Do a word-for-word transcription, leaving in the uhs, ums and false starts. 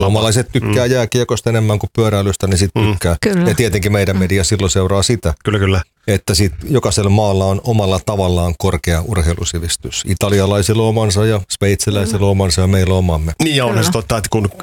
Suomalaiset tykkää mm. jääkiekosta enemmän kuin pyöräilystä, niin sitten mm. tykkää. Kyllä. Ja tietenkin meidän media silloin seuraa sitä. Kyllä, kyllä. Että sit jokaisella maalla on omalla tavallaan korkea urheilusivistys. Italialaisilla omansa ja sveitsiläisillä omansa ja meillä omamme. Niin ja on se totta, että kun